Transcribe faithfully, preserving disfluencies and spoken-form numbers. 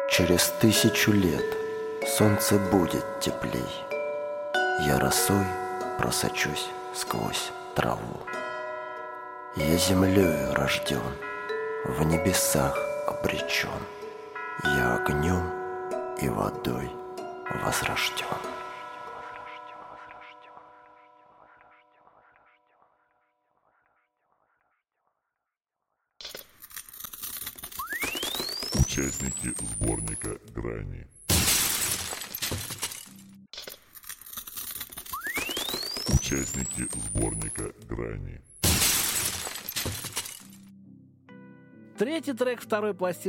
Через тысячу лет солнце будет теплей. Я росой просочусь сквозь траву. Я землею рожден, в небесах обречен. Я огнем и водой возрожден. Участники сборника «Грани». Участники сборника «Грани». Третий трек второй пластинки